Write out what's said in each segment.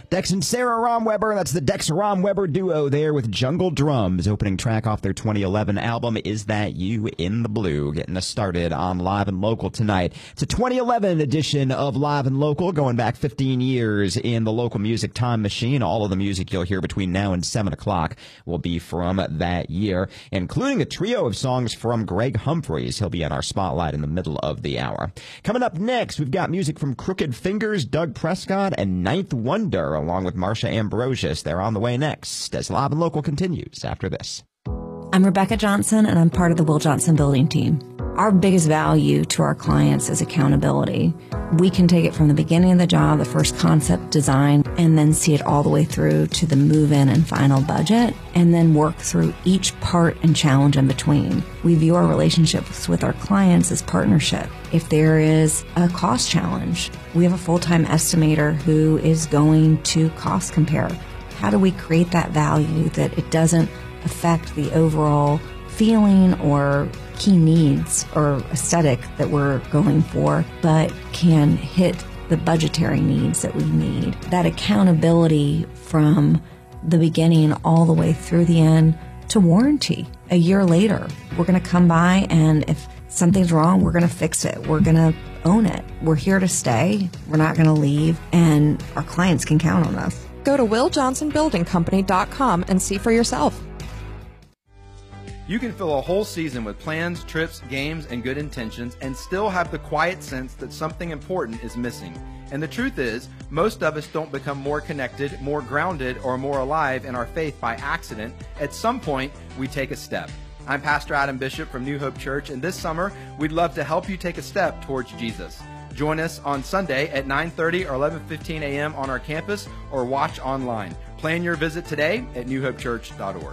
Dex and Sarah Romweber, that's the Dex Romweber duo there with Jungle Drums. Opening track off their 2011 album, Is That You in the Blue, getting us started on Live and Local tonight. It's a 2011 edition of Live and Local, going back 15 years in the local music time machine. All of the music you'll hear between now and 7 o'clock will be from that year, including a trio of songs from Greg Humphreys. He'll be in our spotlight in the middle of the hour. Coming up next, we've got music from Crooked Fingers, Doug Prescott, and Ninth Wonder, along with Marsha Ambrosius. They're on the way next as Live and Local continues after this. I'm Rebecca Johnson, and I'm part of the Will Johnson Building team. Our biggest value to our clients is accountability. We can take it from the beginning of the job, the first concept design, and then see it all the way through to the move-in and final budget, and then work through each part and challenge in between. We view our relationships with our clients as partnership. If there is a cost challenge, we have a full-time estimator who is going to cost compare. How do we create that value that it doesn't affect the overall feeling or key needs or aesthetic that we're going for, but can hit the budgetary needs that we need? That accountability from the beginning all the way through the end to warranty. A year later, we're going to come by, and if something's wrong, we're going to fix it. We're going to own it. We're here to stay. We're not going to leave, and our clients can count on us. Go to WillJohnsonBuildingCompany.com and see for yourself. You can fill a whole season with plans, trips, games, and good intentions and still have the quiet sense that something important is missing. And the truth is, most of us don't become more connected, more grounded, or more alive in our faith by accident. At some point, we take a step. I'm Pastor Adam Bishop from New Hope Church, and this summer, we'd love to help you take a step towards Jesus. Join us on Sunday at 9:30 or 11:15 a.m. on our campus, or watch online. Plan your visit today at newhopechurch.org.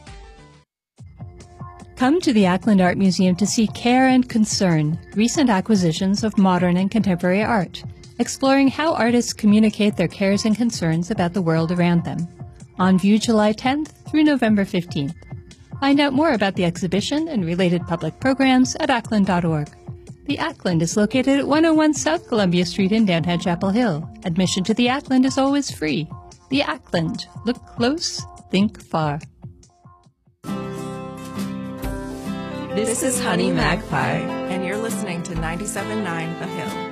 Come to the Ackland Art Museum to see Care and Concern, recent acquisitions of modern and contemporary art, exploring how artists communicate their cares and concerns about the world around them. On view July 10th through November 15th. Find out more about the exhibition and related public programs at ackland.org. The Ackland is located at 101 South Columbia Street in downtown Chapel Hill. Admission to the Ackland is always free. The Ackland. Look close, think far. This is Honey Magpie, and you're listening to 97.9 The Hill.